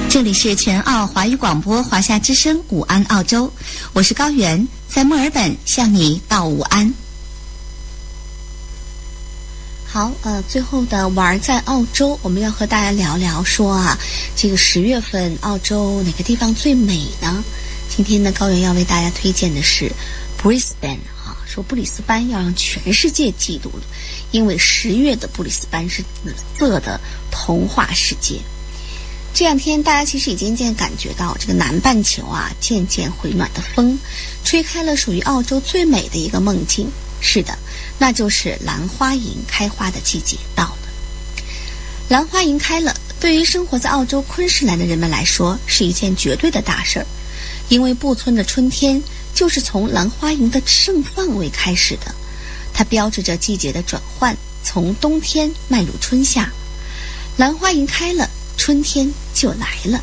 这里是全澳华语广播华夏之声午安澳洲，我是高原，在墨尔本向你道午安。好，最后的玩在澳洲，我们要和大家聊聊说啊，这个10月份澳洲哪个地方最美呢？今天呢，高原要为大家推荐的是 Brisbane 啊，说布里斯班要让全世界记住了，因为10月的布里斯班是紫色的童话世界。这两天大家其实已经感觉到这个南半球啊渐渐回暖的风，吹开了属于澳洲最美的一个梦境。是的，那就是兰花楹开花的季节到了。兰花楹开了，对于生活在澳洲昆士兰的人们来说是一件绝对的大事儿，因为布村的春天就是从兰花楹的盛放为开始的，它标志着季节的转换，从冬天迈入春夏。兰花楹开了，春天就来了。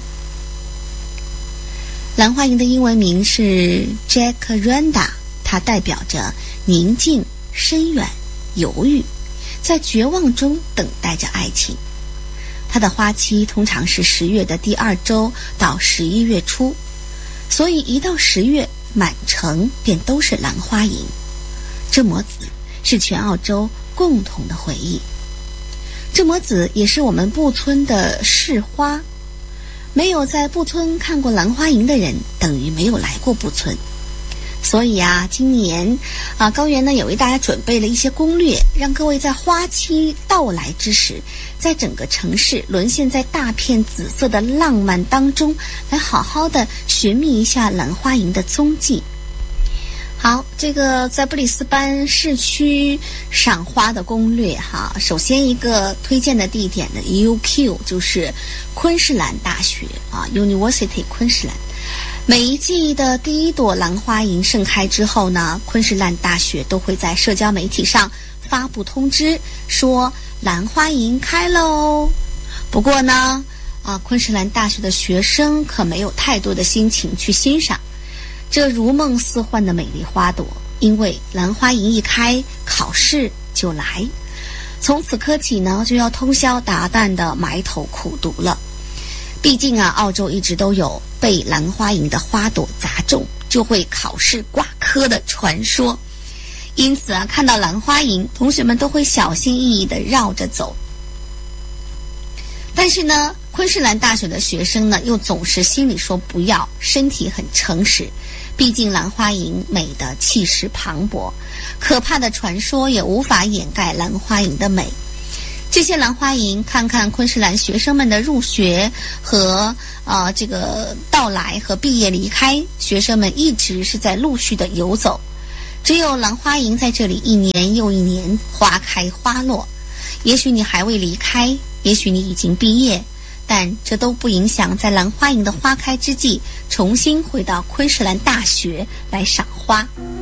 兰花楹的英文名是 Jacaranda， 它代表着宁静、深远、犹豫，在绝望中等待着爱情。它的花期通常是10月的第2周到11月初，所以一到10月，满城便都是兰花楹。这抹紫是全澳洲共同的回忆。这抹紫也是我们布村的市花，没有在布村看过兰花楹的人，等于没有来过布村。所以啊，今年高原呢也为大家准备了一些攻略，让各位在花期到来之时，在整个城市沦陷在大片紫色的浪漫当中，来好好的寻觅一下兰花楹的踪迹。好，这个在布里斯班市区赏花的攻略哈，首先一个推荐的地点的 UQ 就是昆士兰大学University 昆士兰。每一季的第一朵兰花楹盛开之后呢，昆士兰大学都会在社交媒体上发布通知，说兰花楹开了哦。不过呢，昆士兰大学的学生可没有太多的心情去欣赏这如梦似幻的美丽花朵，因为兰花楹一开，考试就来。从此刻起呢，就要通宵达旦的埋头苦读了。毕竟啊，澳洲一直都有被兰花楹的花朵砸中就会考试挂科的传说，因此啊，看到兰花楹，同学们都会小心翼翼地绕着走。但是呢，昆士兰大学的学生呢，又总是心里说不要，身体很诚实。毕竟兰花楹美的气势磅礴，可怕的传说也无法掩盖兰花楹的美。这些兰花楹，看看昆士兰学生们的入学和这个到来和毕业离开，学生们一直是在陆续的游走。只有兰花楹在这里一年又一年花开花落。也许你还未离开，也许你已经毕业，但这都不影响在兰花楹的花开之际，重新回到昆士兰大学来赏花。